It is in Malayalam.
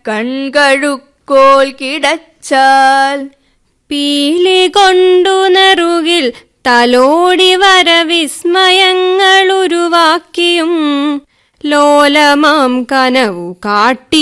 കൺകഴുക്കോൽ കിടച്ചാൽ പീലി കൊണ്ടു നെറുകിൽ തലോടി വരവിസ്മയങ്ങളുരുവാക്കിയും ലോലമാം കനവു കാട്ടി